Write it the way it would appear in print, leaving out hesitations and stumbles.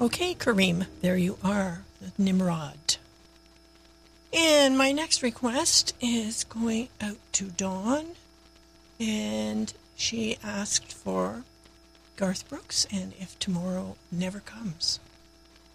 Okay, Kareem, there you are, the Nimrod. And my next request is going out to Dawn, and she asked for Garth Brooks and If Tomorrow Never Comes.